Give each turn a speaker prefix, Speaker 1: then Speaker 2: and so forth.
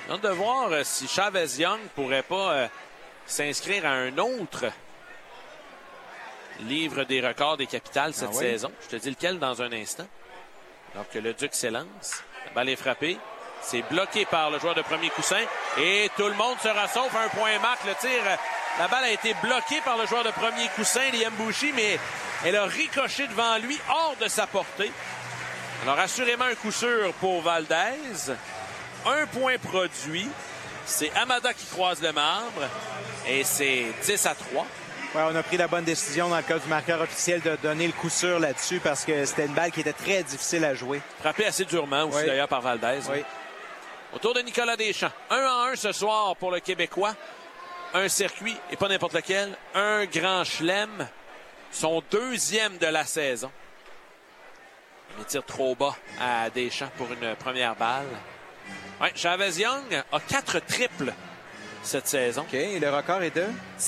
Speaker 1: On a hâte de voir si Chavez Young pourrait pas s'inscrire à un autre livre des records des capitales cette saison. Je te dis lequel dans un instant. Alors que le Duc s'élance. La balle est frappée. C'est bloqué par le joueur de premier coussin. Et tout le monde se rassauffe. Un point marque. Le tir, la balle a été bloquée par le joueur de premier coussin, Liam Bouchy, mais elle a ricoché devant lui, hors de sa portée. Alors, assurément un coup sûr pour Valdez. Un point produit. C'est Amada qui croise le marbre. Et c'est 10-3.
Speaker 2: Ouais, on a pris la bonne décision dans le cas du marqueur officiel de donner le coup sûr là-dessus parce que c'était une balle qui était très difficile à jouer.
Speaker 1: Frappé assez durement aussi d'ailleurs par Valdez.
Speaker 2: Oui.
Speaker 1: Autour de Nicolas Deschamps. 1-1 ce soir pour le Québécois. Un circuit, et pas n'importe lequel. Un grand chelem. Son deuxième de la saison. Il tire trop bas à Deschamps pour une première balle. Ouais, Chavez Young a 4 triples cette saison.
Speaker 2: OK, et le record est de